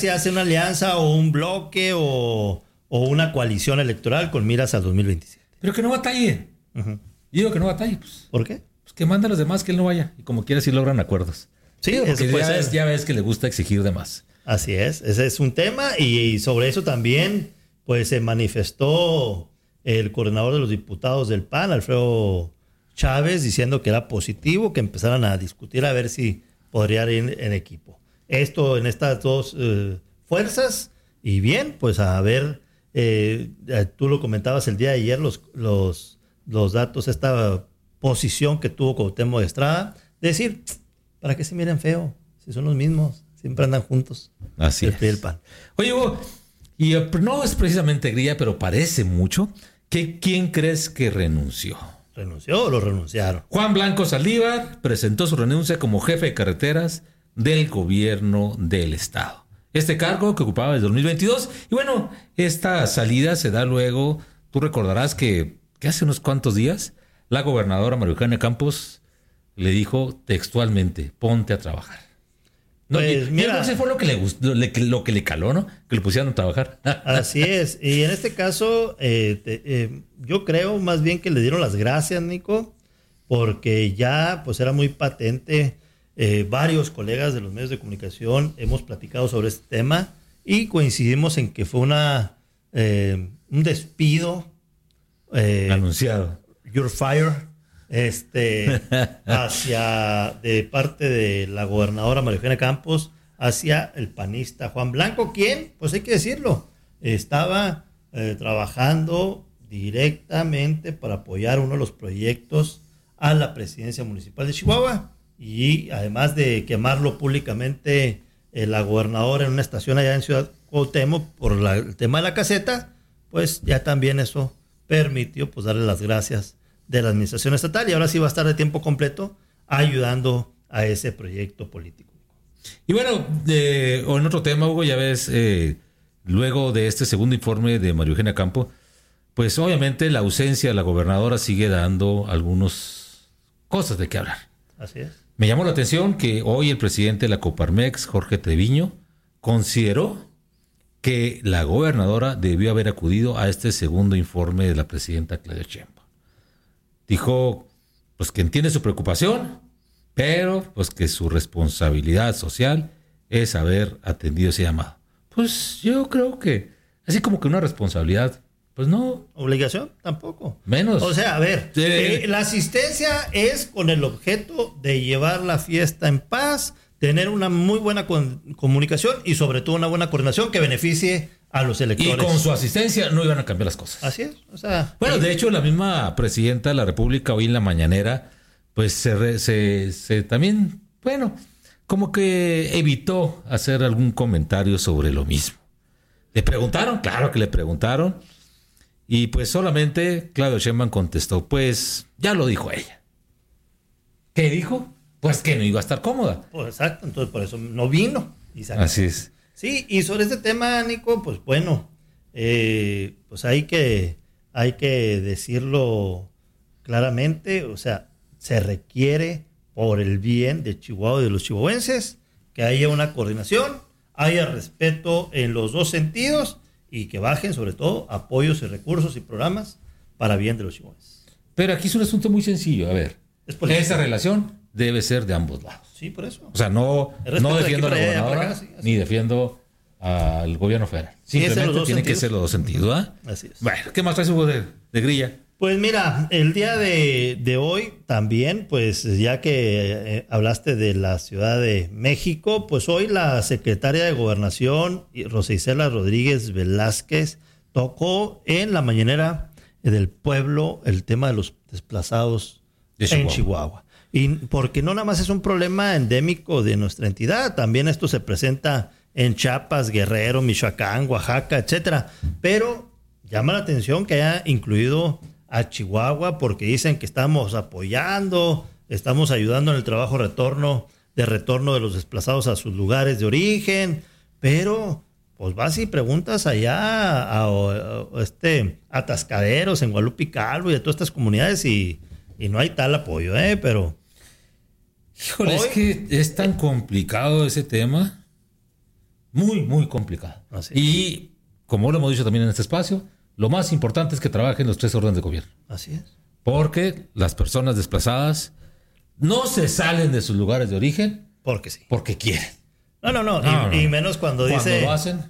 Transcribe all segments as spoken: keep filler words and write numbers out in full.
se hace una alianza o un bloque o, o una coalición electoral con miras al dos mil veintisiete. Pero que no batalle. Uh-huh. Yo digo que no batalle. Pues. ¿Por qué? Pues que manda a los demás que él no vaya. Y como quiera si logran acuerdos. Sí, digo, eso ya, ves, ya ves que le gusta exigir de más. Así es, ese es un tema y sobre eso también pues se manifestó el coordinador de los diputados del P A N, Alfredo Chávez, diciendo que era positivo que empezaran a discutir a ver si podrían ir en equipo. Esto en estas dos eh, fuerzas y bien, pues a ver, eh, tú lo comentabas el día de ayer, los, los, los datos, esta posición que tuvo Cuauhtémoc Estrada, de decir, ¿para qué se miren feo? Si son los mismos, siempre andan juntos. Así el es. P R I y el P A N. Oye, Hugo, y no es precisamente grilla, pero parece mucho, que ¿quién crees que renunció? ¿Renunció o lo renunciaron? Juan Blanco Saldívar presentó su renuncia como jefe de carreteras del gobierno del estado. Este cargo que ocupaba desde dos mil veintidós. Y bueno, esta salida se da luego, tú recordarás que, que hace unos cuantos días la gobernadora María Eugenia Campos le dijo textualmente, ponte a trabajar. No, pues, y, mira, eso fue lo que le gustó, le, lo que le caló, ¿no? Que le pusieran a trabajar. Así es. Y en este caso, eh, te, eh, yo creo más bien que le dieron las gracias, Nico, porque ya pues era muy patente. Eh, varios colegas de los medios de comunicación hemos platicado sobre este tema y coincidimos en que fue una eh, un despido eh, anunciado. You're fired. Este, hacia, de parte de la gobernadora María Eugenia Campos, hacia el panista Juan Blanco, quien, pues hay que decirlo, estaba eh, trabajando directamente para apoyar uno de los proyectos a la presidencia municipal de Chihuahua, y además de quemarlo públicamente eh, la gobernadora en una estación allá en Ciudad Cuauhtémoc por la, el tema de la caseta, pues ya también eso permitió pues darle las gracias de la administración estatal, y ahora sí va a estar de tiempo completo ayudando a ese proyecto político. Y bueno, eh, en otro tema, Hugo, ya ves, eh, luego de este segundo informe de María Eugenia Campos, pues obviamente la ausencia de la gobernadora sigue dando algunas cosas de qué hablar. Así es. Me llamó la atención que hoy el presidente de la Coparmex, Jorge Treviño, consideró que la gobernadora debió haber acudido a este segundo informe de la presidenta Claudia Sheinbaum. Dijo, pues que entiende su preocupación, pero pues que su responsabilidad social es haber atendido ese llamado. Pues yo creo que, así como que una responsabilidad, pues no. ¿Obligación? Tampoco. Menos. O sea, a ver, eh, la asistencia es con el objeto de llevar la fiesta en paz, tener una muy buena con- comunicación y sobre todo una buena coordinación que beneficie a los electores. Y con su asistencia no iban a cambiar las cosas. Así es. O sea, bueno, y... de hecho, la misma presidenta de la República hoy en la mañanera, pues se, re, se, se también, bueno, como que evitó hacer algún comentario sobre lo mismo. Le preguntaron, claro que le preguntaron, y pues solamente Claudia Sheinbaum contestó, pues ya lo dijo ella. ¿Qué dijo? Pues que no iba a estar cómoda. Pues exacto, entonces por eso no vino. Y así es. Sí, y sobre este tema, Nico, pues bueno, eh, pues hay que, hay que decirlo claramente, o sea, se requiere por el bien de Chihuahua y de los chihuahuenses que haya una coordinación, haya respeto en los dos sentidos y que bajen sobre todo apoyos y recursos y programas para bien de los chihuahuenses. Pero aquí es un asunto muy sencillo, a ver, esa relación debe ser de ambos lados. Sí, por eso. O sea, no, no defiendo a la gobernadora acá, sí, ni defiendo al gobierno federal. Simplemente sí, tiene que ser los dos sentidos. ¿eh? Así es. Bueno, ¿qué más traes, Hugo, de, de grilla? Pues mira, el día de, de hoy también, pues ya que eh, hablaste de la Ciudad de México, pues hoy la secretaria de Gobernación, Rosa Isela Rodríguez Velázquez, tocó en la mañanera del pueblo el tema de los desplazados de Chihuahua. en Chihuahua. Y porque no nada más es un problema endémico de nuestra entidad, también esto se presenta en Chiapas, Guerrero, Michoacán, Oaxaca, etcétera. Pero llama la atención que haya incluido a Chihuahua porque dicen que estamos apoyando, estamos ayudando en el trabajo retorno, de retorno de los desplazados a sus lugares de origen, pero pues vas y preguntas allá a, a, a este Atascaderos, en Guadalupe y Calvo y a todas estas comunidades y, y no hay tal apoyo, ¿eh? Pero híjole, hoy, es que es tan complicado ese tema. Muy, muy complicada. Así y como lo hemos dicho también en este espacio, lo más importante es que trabajen los tres órdenes de gobierno. Así es. Porque las personas desplazadas no se salen de sus lugares de origen. Porque sí. Porque quieren. No, no, no. no, y, no. y menos cuando, Cuando dice... lo hacen.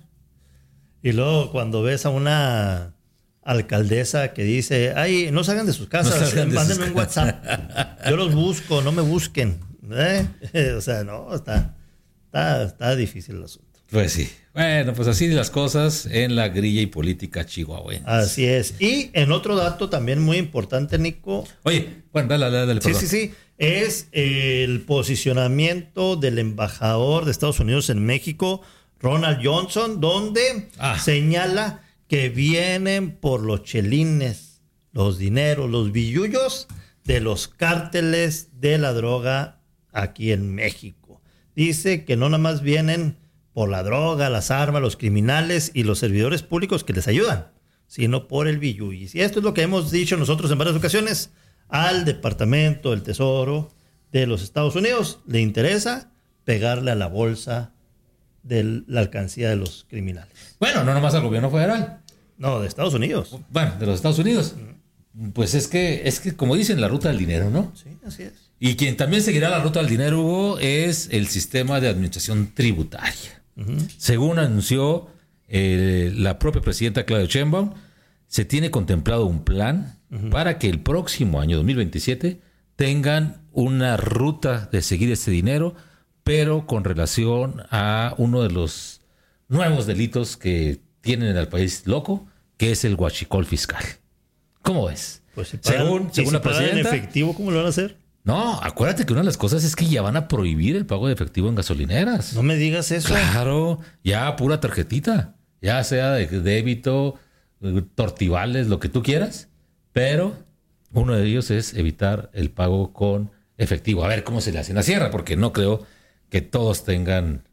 Y luego cuando ves a una alcaldesa que dice, ay, no salgan de sus casas, no mándenme un WhatsApp. Yo los busco, no me busquen. ¿Eh? O sea, no, está, está, está difícil el asunto. Pues sí. Bueno, pues así las cosas en la grilla y política chihuahuense. Así es. Y en otro dato también muy importante, Nico. Oye, bueno, dale, dale, dale. Sí, perdón. sí, sí. Es el posicionamiento del embajador de Estados Unidos en México, Ronald Johnson, donde Ah. señala que vienen por los chelines, los dineros, los billullos de los cárteles de la droga aquí en México. Dice que no nada más vienen por la droga, las armas, los criminales y los servidores públicos que les ayudan, sino por el billullis. Y esto es lo que hemos dicho nosotros en varias ocasiones al Departamento del Tesoro de los Estados Unidos. Le interesa pegarle a la bolsa de la alcancía de los criminales. Bueno, no nomás al gobierno federal. No, de Estados Unidos. Bueno, de los Estados Unidos. Pues es que, es que como dicen, la ruta del dinero, ¿no? Sí, así es. Y quien también seguirá la ruta del dinero, Hugo, es el sistema de administración tributaria. Uh-huh. Según anunció eh, la propia presidenta Claudia Sheinbaum, se tiene contemplado un plan uh-huh. para que el próximo año, dos mil veintisiete, tengan una ruta de seguir ese dinero, pero con relación a uno de los nuevos delitos que tienen en el país loco, que es el huachicol fiscal. ¿Cómo ves? Pues si pagan, según si según si la presidenta, en efectivo, ¿cómo lo van a hacer? No, acuérdate que una de las cosas es que ya van a prohibir el pago de efectivo en gasolineras. No me digas eso. Claro, ya pura tarjetita, ya sea de débito, tortivales, lo que tú quieras, pero uno de ellos es evitar el pago con efectivo. A ver cómo se le hace en la sierra, porque no creo que todos tengan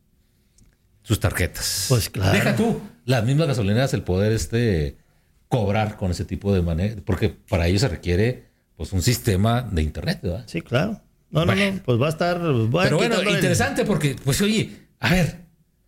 sus tarjetas. Pues claro. Deja tú, las mismas gasolineras el poder este cobrar con ese tipo de manera, porque para ello se requiere pues un sistema de internet, ¿verdad? Sí, claro. No, bueno, no, no, pues va a estar... Va pero bueno, interesante el... porque, pues oye, a ver,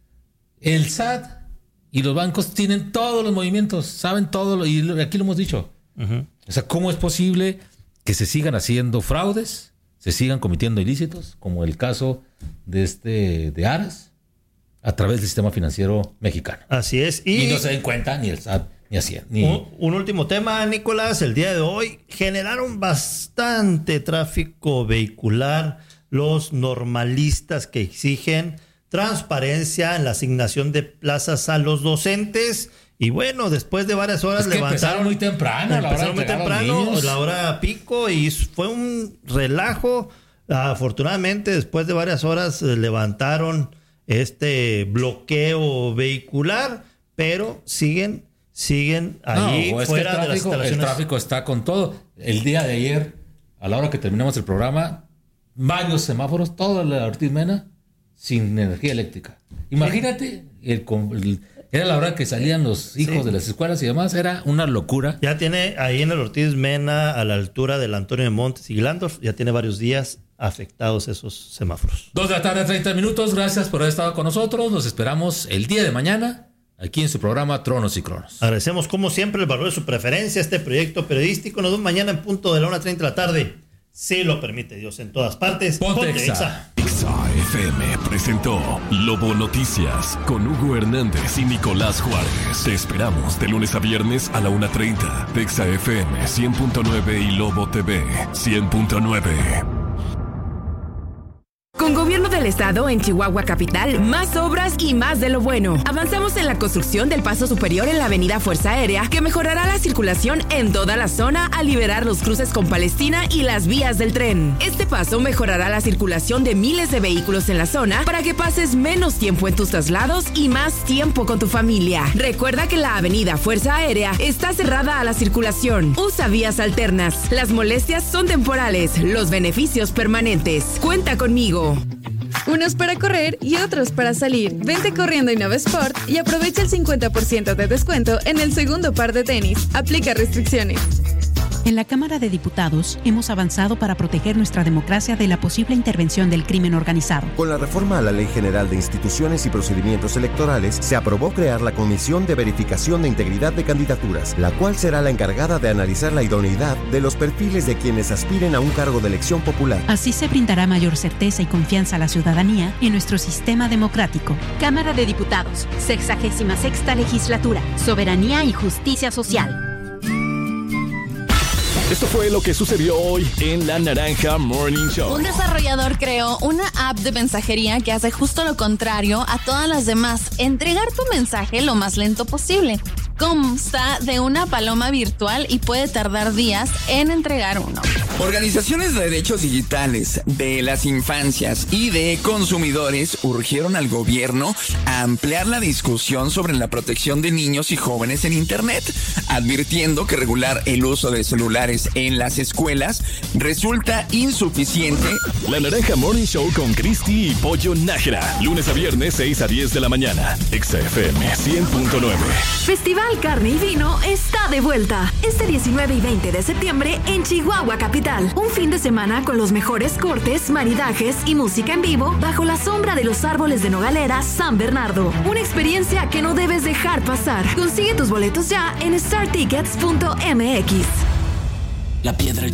el S A T y los bancos tienen todos los movimientos, saben todo, lo, y aquí lo hemos dicho. Uh-huh. O sea, ¿cómo es posible que se sigan haciendo fraudes, se sigan cometiendo ilícitos, como el caso de este de Aras, a través del sistema financiero mexicano? Así es. Y, y no se den cuenta ni el S A T. Ni así, ni... Un, un último tema, Nicolás. El día de hoy generaron bastante tráfico vehicular los normalistas que exigen transparencia en la asignación de plazas a los docentes. Y bueno, después de varias horas es que levantaron... Empezaron muy temprano. Empezaron la hora muy temprano, la hora pico, y fue un relajo. Afortunadamente, después de varias horas levantaron este bloqueo vehicular, pero siguen... siguen ahí no, fuera tráfico, de las instalaciones. El tráfico está con todo. El día de ayer, a la hora que terminamos el programa, varios semáforos, toda la Ortiz Mena, sin energía eléctrica. Imagínate, el, el, era la hora que salían los hijos sí. de las escuelas y demás, era una locura. Ya tiene ahí en el Ortiz Mena, a la altura del Antonio de Montes y Glandorf, ya tiene varios días afectados esos semáforos. Dos de la tarde, treinta minutos. Gracias por haber estado con nosotros. Los esperamos el día de mañana, aquí en su programa Tronos y Cronos. Agradecemos como siempre el valor de su preferencia a este proyecto periodístico. Nos vemos mañana en punto de la una treinta de la tarde. Si lo permite Dios, en todas partes. Ponte, Ponte Exa. Exa F M presentó Lobo Noticias con Hugo Hernández y Nicolás Juárez. Te esperamos de lunes a viernes a la una treinta. Exa F M cien punto nueve y Lobo T V cien punto nueve. Con Gobierno del Estado en Chihuahua Capital, más obras y más de lo bueno. Avanzamos en la construcción del paso superior en la avenida Fuerza Aérea, que mejorará la circulación en toda la zona al liberar los cruces con Palestina y las vías del tren. Este paso mejorará la circulación de miles de vehículos en la zona para que pases menos tiempo en tus traslados y más tiempo con tu familia. Recuerda que la avenida Fuerza Aérea está cerrada a la circulación. Usa vías alternas. Las molestias son temporales, los beneficios permanentes. Cuenta conmigo. Unos para correr y otros para salir. Vente corriendo a Innova Sport y aprovecha el cincuenta por ciento de descuento en el segundo par de tenis. Aplica restricciones. En la Cámara de Diputados hemos avanzado para proteger nuestra democracia de la posible intervención del crimen organizado. Con la reforma a la Ley General de Instituciones y Procedimientos Electorales, se aprobó crear la Comisión de Verificación de Integridad de Candidaturas, la cual será la encargada de analizar la idoneidad de los perfiles de quienes aspiren a un cargo de elección popular. Así se brindará mayor certeza y confianza a la ciudadanía en nuestro sistema democrático. Cámara de Diputados, sexagésima sexta legislatura, soberanía y justicia social. Esto fue lo que sucedió hoy en La Naranja Morning Show. Un desarrollador creó una app de mensajería que hace justo lo contrario a todas las demás: entregar tu mensaje lo más lento posible. Consta de una paloma virtual y puede tardar días en entregar uno. Organizaciones de derechos digitales, de las infancias y de consumidores urgieron al gobierno a ampliar la discusión sobre la protección de niños y jóvenes en Internet, advirtiendo que regular el uso de celulares en las escuelas resulta insuficiente. La Naranja Morning Show con Cristi y Pollo Nájera, lunes a viernes seis a diez de la mañana, Exa F M cien punto nueve. Festival Carne y Vino está de vuelta este diecinueve y veinte de septiembre en Chihuahua Capital. Un fin de semana con los mejores cortes, maridajes y música en vivo bajo la sombra de los árboles de Nogalera San Bernardo. Una experiencia que no debes dejar pasar. Consigue tus boletos ya en star tickets punto m x. La piedra